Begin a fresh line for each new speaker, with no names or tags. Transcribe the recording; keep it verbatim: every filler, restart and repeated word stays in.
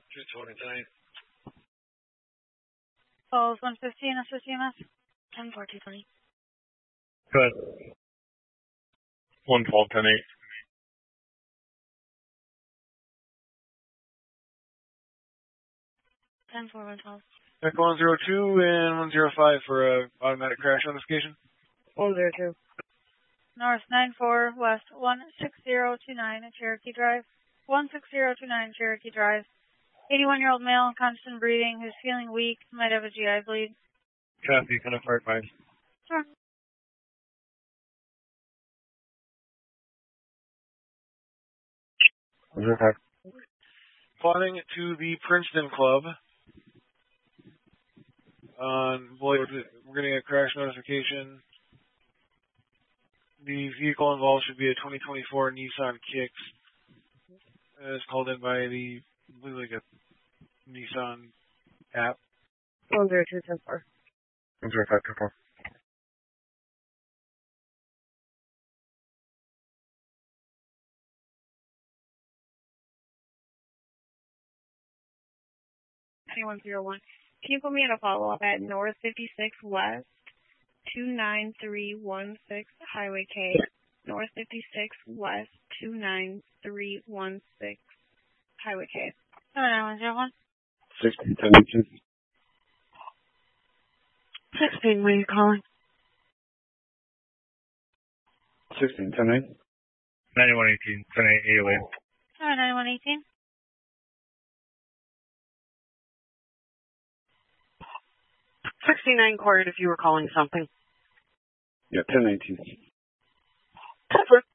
two twenty tonight.
Calls one fifteen, S O C M S. ten four, two twenty.
Good. one twelve, ten eight.
ten four, one twelve.
Deck one zero two and one zero five for a automatic crash notification.
one zero two.
North nine four, west one six zero two nine, Cherokee Drive. one six zero two nine, Cherokee Drive. eighty-one-year-old male, constant breathing, who's feeling weak, might have a G I bleed.
Copy, kind of fire five.
Sure.
zero five. Plotting to the Princeton Club. On, boy, we're getting a crash notification. The vehicle involved should be a twenty twenty-four Nissan Kicks. It's called in by the, I believe like a Nissan app.
one zero two, ten four.
one zero five, ten four.
one zero one. Can you put me in a follow-up at North fifty-six West two nine three one six Highway K? North fifty-six West two nine three one six Highway K.
seven nine one zero one.
sixteen, ten eighteen.
sixteen, where are you calling?
sixteen, ten eight. ninety-one eighteen, ten eight, eight oh eight.
Alright, ninety-one eighteen.
sixty-nine Court if you were calling something.
Yeah, ten eighteen.
Cover.